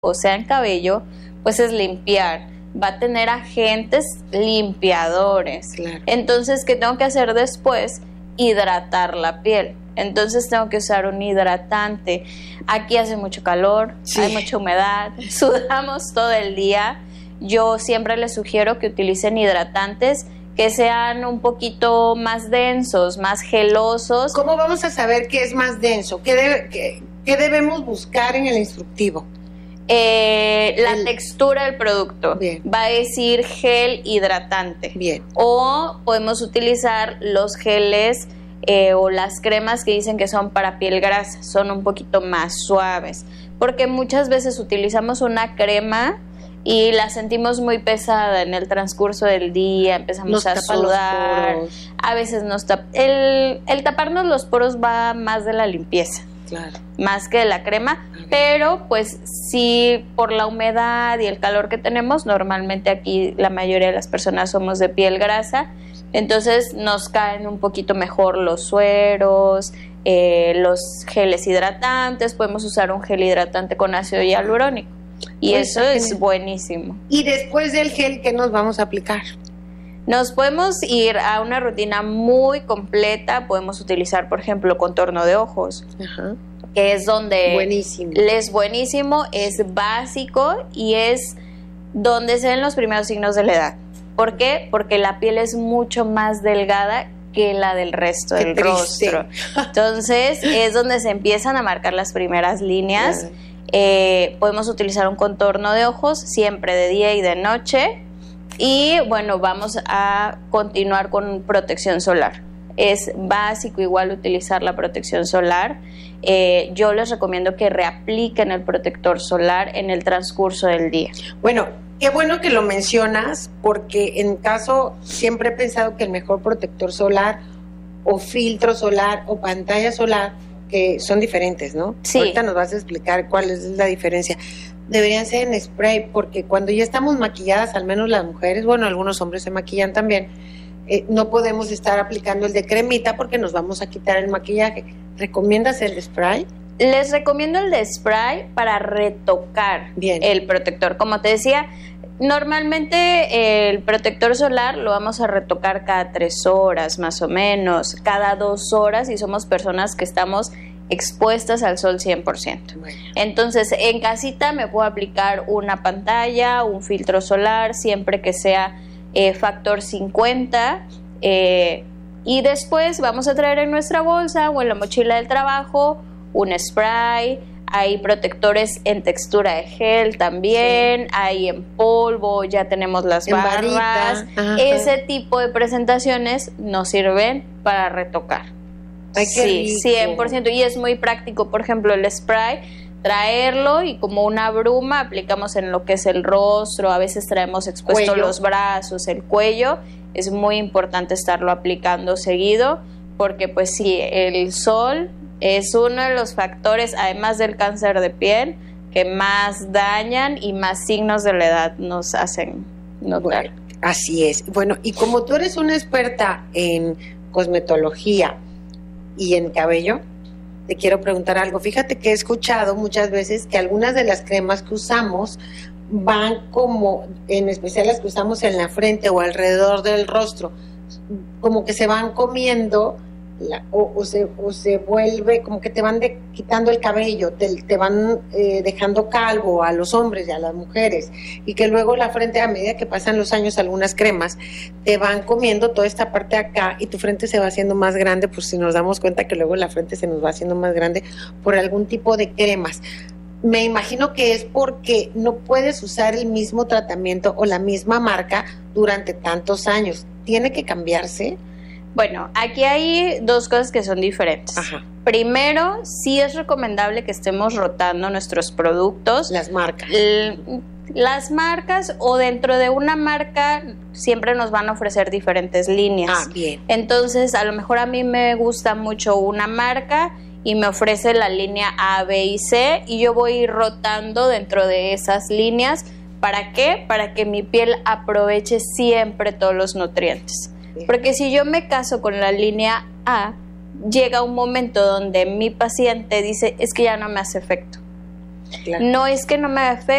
o sea en cabello, pues es limpiar. Va a tener agentes limpiadores. Claro. Entonces, ¿qué tengo que hacer después? Hidratar la piel. Entonces tengo que usar un hidratante. Aquí hace mucho calor, Sí. hay mucha humedad, sudamos todo el día. Yo siempre les sugiero que utilicen hidratantes que sean un poquito más densos, más gelosos. ¿Cómo vamos a saber qué es más denso? ¿Qué debemos buscar en el instructivo? La textura del producto. Bien. Va a decir gel hidratante. Bien. O podemos utilizar los geles o las cremas que dicen que son para piel grasa, son un poquito más suaves, porque muchas veces utilizamos una crema y la sentimos muy pesada en el transcurso del día, empezamos a sudar, a veces el taparnos los poros va más de la limpieza. Claro. Más que de la crema, pero pues sí, por la humedad y el calor que tenemos, normalmente aquí la mayoría de las personas somos de piel grasa, entonces nos caen un poquito mejor los sueros, los geles hidratantes. Podemos usar un gel hidratante con ácido hialurónico y Pues eso es buenísimo. Y después del gel, ¿qué nos vamos a aplicar? Nos podemos ir a una rutina muy completa. Podemos utilizar, por ejemplo, contorno de ojos, Ajá. que es donde Buenísimo. es buenísimo, es básico y es donde se ven los primeros signos de la edad. ¿Por qué? Porque la piel es mucho más delgada que la del resto Qué del triste. rostro. Entonces es donde se empiezan a marcar las primeras líneas. Podemos utilizar un contorno de ojos siempre de día y de noche. Y bueno, vamos a continuar con protección solar. Es básico igual utilizar la protección solar. Yo les recomiendo que reapliquen el protector solar en el transcurso del día. Bueno, qué bueno que lo mencionas, porque en caso siempre he pensado que el mejor protector solar o filtro solar o pantalla solar, que son diferentes, ¿no? Sí. Ahorita nos vas a explicar cuál es la diferencia. Deberían ser en spray, porque cuando ya estamos maquilladas, al menos las mujeres, bueno, algunos hombres se maquillan también, no podemos estar aplicando el de cremita porque nos vamos a quitar el maquillaje. ¿Recomiendas el de spray? Les recomiendo el de spray para retocar Bien. el protector. Como te decía, normalmente el protector solar lo vamos a retocar cada 3 horas más o menos, cada 2 horas si somos personas que estamos expuestas al sol 100%. Bueno. Entonces, en casita me puedo aplicar una pantalla, un filtro solar, siempre que sea factor 50, y después vamos a traer en nuestra bolsa o en la mochila del trabajo un spray. Hay protectores en textura de gel también, hay en polvo, ya tenemos las En barras. barrita. Ese tipo de presentaciones nos sirven para retocar. Ay, qué Sí, rico. 100%. Y es muy práctico, por ejemplo, el spray, traerlo y como una bruma aplicamos en lo que es el rostro, a veces traemos expuestos Cuello. los brazos, el cuello. Es muy importante estarlo aplicando seguido porque pues sí, el sol es uno de los factores, además del cáncer de piel, que más dañan y más signos de la edad nos hacen notar. Bueno, así es. Bueno, y como tú eres una experta en cosmetología y en cabello, te quiero preguntar algo. Fíjate que he escuchado muchas veces que algunas de las cremas que usamos van como, en especial las que usamos en la frente o alrededor del rostro, como que se van comiendo o se vuelve, como que te van quitando el cabello, te van dejando calvo a los hombres y a las mujeres, y que luego la frente, a medida que pasan los años, algunas cremas te van comiendo toda esta parte de acá y tu frente se va haciendo más grande, pues si nos damos cuenta que luego la frente se nos va haciendo más grande por algún tipo de cremas. Me imagino que es porque no puedes usar el mismo tratamiento o la misma marca durante tantos años. ¿Tiene que cambiarse? Bueno, aquí hay 2 cosas que son diferentes. Ajá. Primero, sí es recomendable que estemos rotando nuestros productos. Las marcas. Las marcas o dentro de una marca siempre nos van a ofrecer diferentes líneas. Ah, bien. Entonces, a lo mejor a mí me gusta mucho una marca y me ofrece la línea A, B y C y yo voy rotando dentro de esas líneas. ¿Para qué? Para que mi piel aproveche siempre todos los nutrientes. Porque si yo me caso con la línea A, llega un momento donde mi paciente dice, es que ya no me hace efecto. Claro. No es que no me afecte,